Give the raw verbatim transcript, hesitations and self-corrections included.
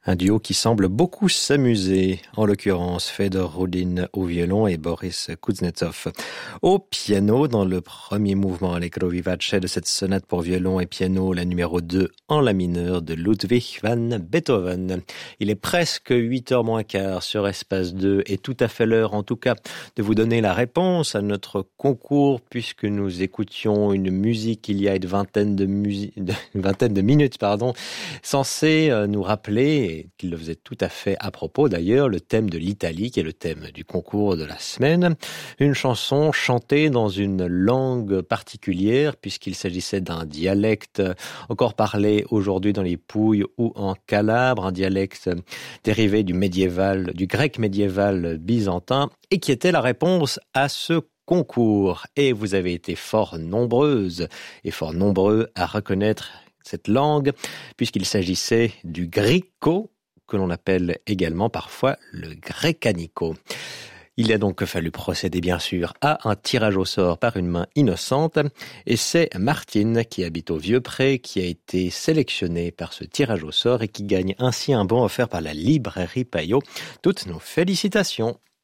Un duo qui semble beaucoup s'amuser, en l'occurrence Fedor Rudin au violon et Boris Kuznetsov au piano dans le premier mouvement Allegro vivace de cette sonate pour violon et piano, la numéro deux en la mineur de Ludwig van Beethoven. Il est presque huit heures moins quart sur Espace deux et tout à fait l'heure en tout cas de vous donner la réponse à notre concours puisque nous écoutions une musique il y a une vingtaine de, musi- une vingtaine de minutes pardon, censée nous rappeler et qu'il le faisait tout à fait à propos d'ailleurs, le thème de l'Italie, qui est le thème du concours de la semaine. Une chanson chantée dans une langue particulière, puisqu'il s'agissait d'un dialecte encore parlé aujourd'hui dans les Pouilles ou en Calabre, un dialecte dérivé du médiéval, du grec médiéval byzantin, et qui était la réponse à ce concours. Et vous avez été fort nombreuses et fort nombreux à reconnaître cette langue, puisqu'il s'agissait du griko, que l'on appelle également parfois le grecanico. Il a donc fallu procéder bien sûr à un tirage au sort par une main innocente, et c'est Martine qui habite au Vieux-Pré qui a été sélectionnée par ce tirage au sort et qui gagne ainsi un bon offert par la librairie Payot. Toutes nos félicitations.